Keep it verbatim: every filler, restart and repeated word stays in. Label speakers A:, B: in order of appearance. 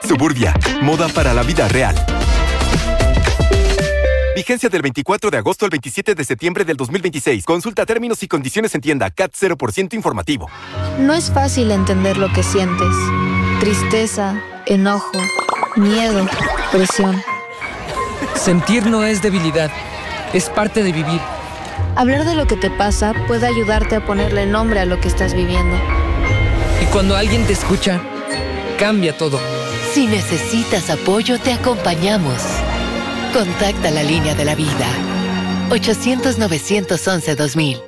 A: Suburbia, moda para la vida real. Vigencia del veinticuatro de agosto al veintisiete de septiembre del dos mil veintiséis. Consulta términos y condiciones en tienda. C A T cero por ciento informativo.
B: No es fácil entender lo que sientes. Tristeza, enojo, miedo, presión.
C: Sentir no es debilidad, es parte de vivir.
B: Hablar de lo que te pasa puede ayudarte a ponerle nombre a lo que estás viviendo.
C: Y cuando alguien te escucha, cambia todo.
D: Si necesitas apoyo, te acompañamos. Contacta la línea de la vida. ochocientos, novecientos once, dos mil.